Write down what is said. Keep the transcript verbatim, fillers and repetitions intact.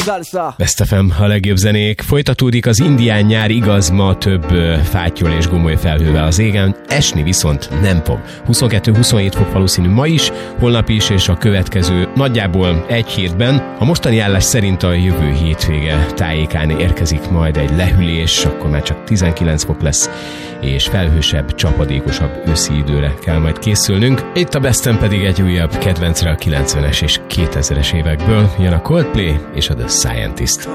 Salsa. Best ef em, a legjobb zenék. Folytatódik az indián nyár, igaz, ma több fátyol és gomoly felhővel az égen, esni viszont nem fog. huszonkettő-huszonhét fok valószínű ma is, holnap is, és a következő nagyjából egy hétben. A mostani állás szerint a jövő hétvége tájékán érkezik majd egy lehűlés, akkor már csak tizenkilenc fok lesz, és felhősebb, csapadékosabb őszi időre kell majd készülnünk. Itt a Besten pedig egy újabb kedvencre a kilencvenes és kétezres évekből jön a Coldplay és a The Scientist.